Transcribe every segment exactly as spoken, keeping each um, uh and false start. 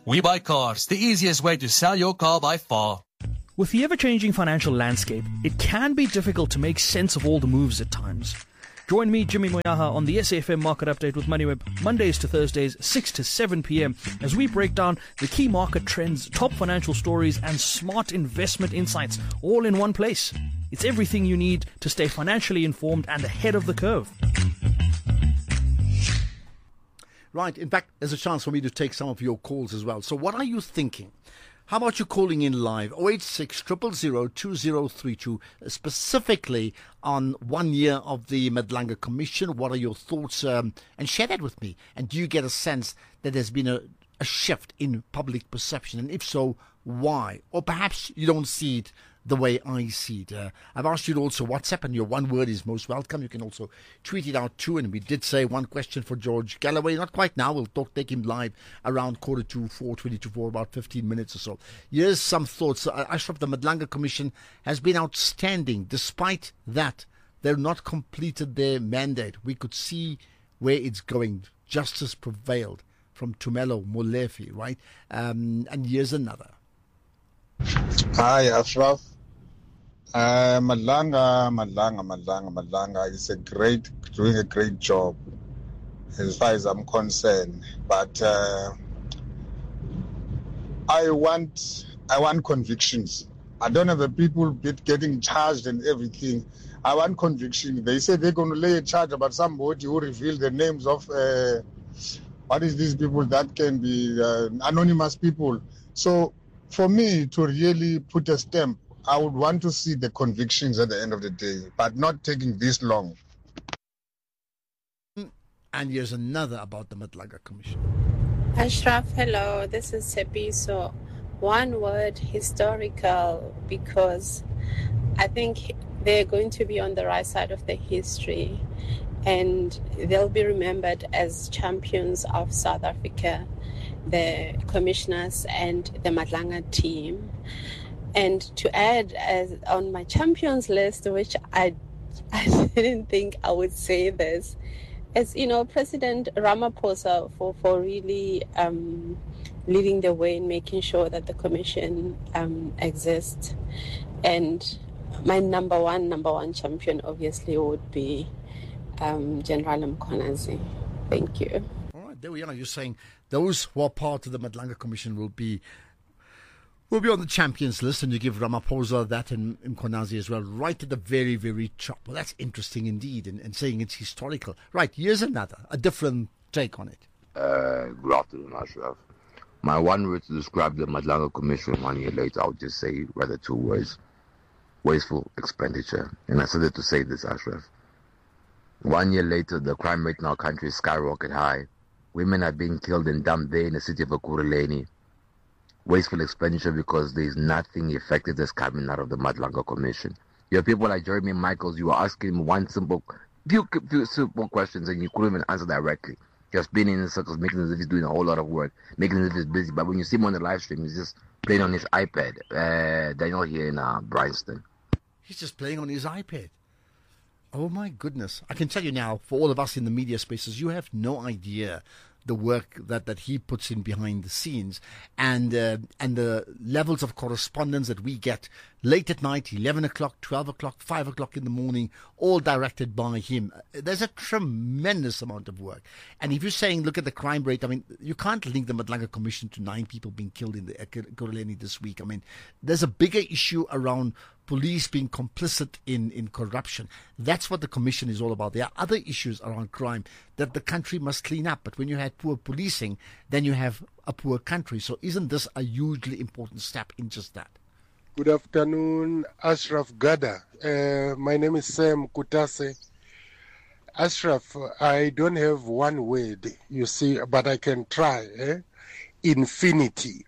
We Buy Cars, the easiest way to sell your car by far. With the ever-changing financial landscape, it can be difficult to make sense of all the moves at times. Join me, Jimmy Moyaha, on the S A F M Market Update with MoneyWeb, Mondays to Thursdays, six to seven p.m, as we break down the key market trends, top financial stories, and smart investment insights, all in one place. It's everything you need to stay financially informed and ahead of the curve. Right. In fact, there's a chance for me to take some of your calls as well. So what are you thinking? How about you calling in live, oh eight six, zero zero zero, two zero three two, specifically on one year of the Madlanga Commission? What are your thoughts? Um, and share that with me. And do you get a sense that there's been a, a shift in public perception? And if so, why? Or perhaps you don't see it the way I see it. Uh, I've asked you to also WhatsApp, and your one word is most welcome. You can also tweet it out too. And we did say one question for George Galloway. Not quite now. We'll talk, take him live around quarter to four, twenty to four, about fifteen minutes or so. Here's some thoughts. Uh, Ashraf, the Madlanga Commission has been outstanding. Despite that, they've not completed their mandate. We could see where it's going. Justice prevailed from Tumelo Molefe, right? Um, and here's another. Hi, Ashraf. Uh, Madlanga, Madlanga, Madlanga, Madlanga is a great, doing a great job as far as I'm concerned. But uh, I want, I want convictions. I don't have the people get, getting charged and everything. I want conviction. They say they're going to lay a charge about somebody who revealed the names of uh, what is these people that can be uh, anonymous people. So for me to really put a stamp, I would want to see the convictions at the end of the day, but not taking this long. And here's another about the Madlanga Commission. Ashraf, hello. This is Sepiso. One word, historical, because I think they're going to be on the right side of the history, and they'll be remembered as champions of South Africa, the commissioners and the Madlanga team. And to add, as on my champions list, which I, I didn't think I would say this, as you know, President Ramaphosa for, for really um, leading the way in making sure that the commission um, exists. And my number one, number one champion obviously would be um, General Mkhwanazi. Thank you. All right, there we are. You're saying those who are part of the Madlanga Commission will be will be on the champions list, and you give Ramaphosa that and Mkhwanazi as well, right at the very, very top. Well, that's interesting indeed, and, and saying it's historical. Right, here's another, a different take on it. Uh, good afternoon, Ashraf. My one word to describe the Madlanga Commission one year later, I'll just say rather two words. Wasteful expenditure. And I said it to say this, Ashraf. One year later, the crime rate in our country skyrocket high. Women are being killed and dumped there in the city of Ekurhuleni. Wasteful expenditure because there is nothing effective that's coming out of the Madlanga Commission. You have people like Jeremy Michaels, you are asking him one simple, few, few simple questions and you couldn't even answer directly. Just spinning in circles, making as if he's doing a whole lot of work, making as if he's busy. But when you see him on the live stream, he's just playing on his iPad. Uh, Daniel here in uh, Bryanston. He's just playing on his iPad. Oh my goodness. I can tell you now, for all of us in the media spaces, you have no idea the work that, that he puts in behind the scenes, and uh, and the levels of correspondence that we get late at night, eleven o'clock, twelve o'clock, five o'clock in the morning, all directed by him. There's a tremendous amount of work. And if you're saying, look at the crime rate, I mean, you can't link the Madlanga Commission to nine people being killed in the Ekurhuleni this week. I mean, there's a bigger issue around police being complicit in, in corruption. That's what the commission is all about. There are other issues around crime that the country must clean up. But when you have poor policing, then you have a poor country. So isn't this a hugely important step in just that? Good afternoon, Ashraf Gada. Uh, my name is Sam Kutase. Ashraf, I don't have one word, you see, but I can try. Eh? Infinity.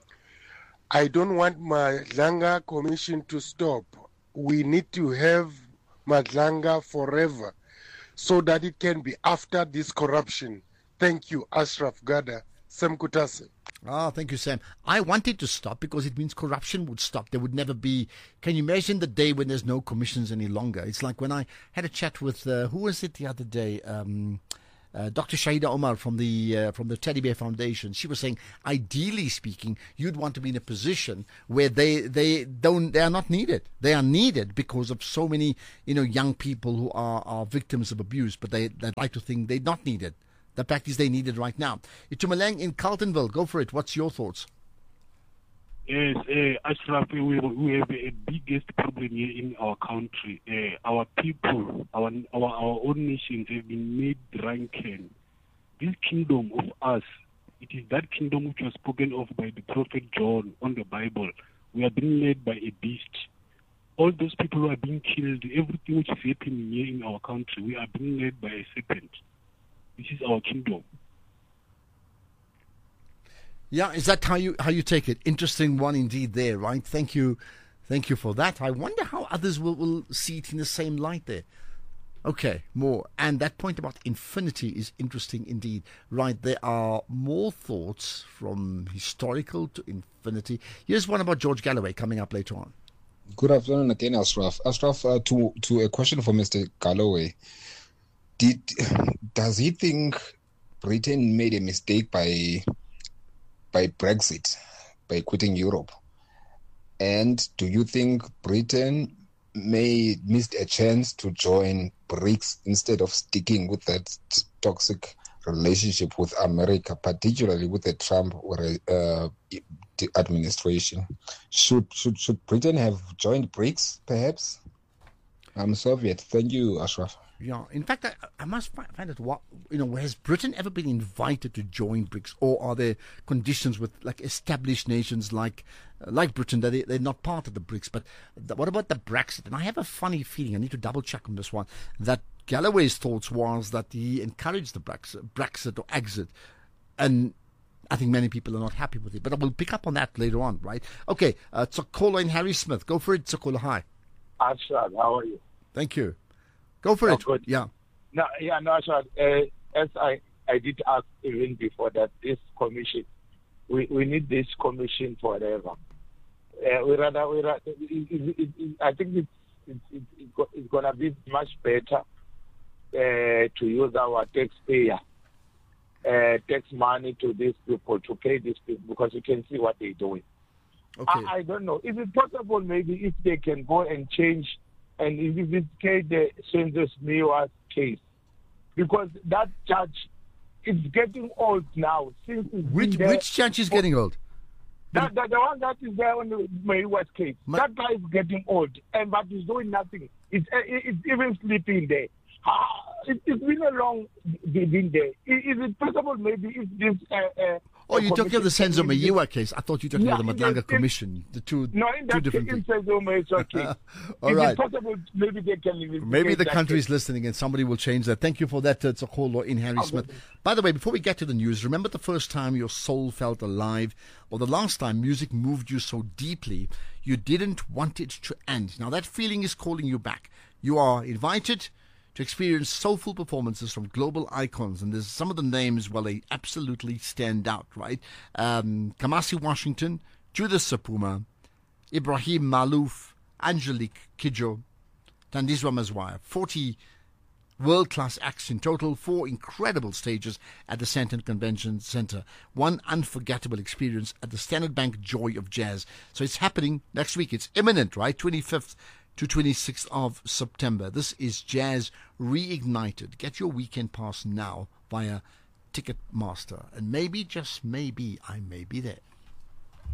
I don't want Madlanga Commission to stop. We need to have Madlanga forever so that it can be after this corruption. Thank you, Ashraf Gada. Sam Kutase. Ah, thank you, Sam. I wanted to stop because it means corruption would stop. There would never be... Can you imagine the day when there's no commissions any longer? It's like when I had a chat with... Uh, who was it the other day? Um, uh, Doctor Shahida Omar from the uh, from the Teddy Bear Foundation, she was saying, ideally speaking, you'd want to be in a position where they they don't they are not needed. They are needed because of so many you know young people who are, are victims of abuse, but they they like to think they're not needed. The fact is, they need it right now. Itumeleng in Carltonville, go for it. What's your thoughts? Yes, uh, Ashraf, we, we have a biggest problem here in our country. Uh, our people, our, our our own nations have been made drunken. This kingdom of us, it is that kingdom which was spoken of by the prophet John on the Bible. We are being led by a beast. All those people who are being killed, everything which is happening here in our country, we are being led by a serpent. This is our kingdom. Yeah, is that how you how you take it? Interesting one indeed there, right? Thank you. Thank you for that. I wonder how others will, will see it in the same light there. Okay, more. And that point about infinity is interesting indeed. Right, there are more thoughts from historical to infinity. Here's one about George Galloway coming up later on. Good afternoon again, Ashraf. Ashraf, uh, to, to a question for Mister Galloway. Did Does he think Britain made a mistake by by Brexit, by quitting Europe? And do you think Britain may missed a chance to join BRICS instead of sticking with that toxic relationship with America, particularly with the Trump or uh, administration? Should should should Britain have joined BRICS, perhaps? I'm Soviet. Thank you, Ashraf. Yeah, in fact, I, I must find, find out what, you know, has Britain ever been invited to join BRICS, or are there conditions with like established nations like uh, like Britain that they, they're not part of the BRICS? But the, what about the Brexit? And I have a funny feeling, I need to double check on this one, that Galloway's thoughts was that he encouraged the Brexit, Brexit or exit, and I think many people are not happy with it. But I will pick up on that later on, right? Okay, uh, Tsokola and Harry Smith, go for it. Tsokola, hi. Ashraf, how are you? Thank you. Go for oh, it. Good. Yeah. No, yeah, no, Ashraf, uh, as I, I did ask even before that this commission, we, we need this commission forever. Uh, we rather, we rather it, it, it, it, I think it's, it, it, it, it's going to be much better uh, to use our taxpayer, uh, tax money to these people, to pay these people, because you can see what they're doing. Okay. I, I don't know. Is it possible maybe if they can go and change and investigate the Census Miwa case? Because that judge is getting old now. Since which which judge is getting old? That, that, the one that is there on the Miwa's case. My, that guy is getting old, and but he's doing nothing. It's, it's even sleeping there. Ah, it, it's been a long been there. Is, is it possible maybe if this... Uh, uh, Oh, you're talking of the Senzo Meyiwa case. I thought you were talking yeah, about the Madlanga in, Commission. The two, no, in that two different case, things. in Senzo Meyiwa case. All Is right. it possible maybe they can... Maybe the country is listening and somebody will change that. Thank you for that, uh, Tsokolo in Harry Smith. By the way, before we get to the news, remember the first time your soul felt alive, or the last time music moved you so deeply you didn't want it to end. Now that feeling is calling you back. You are invited to experience soulful performances from global icons. And there's some of the names, well, they absolutely stand out, right? Um, Kamasi Washington, Judith Sapuma, Ibrahim Malouf, Angelique Kidjo, Tandiswa Mazwaya. forty world-class acts in total, four incredible stages at the Sandton Convention Centre, one unforgettable experience at the Standard Bank Joy of Jazz. So it's happening next week. It's imminent, right? twenty-fifth to twenty-sixth of September. This is Jazz Reignited. Get your weekend pass now via Ticketmaster. And maybe, just maybe, I may be there.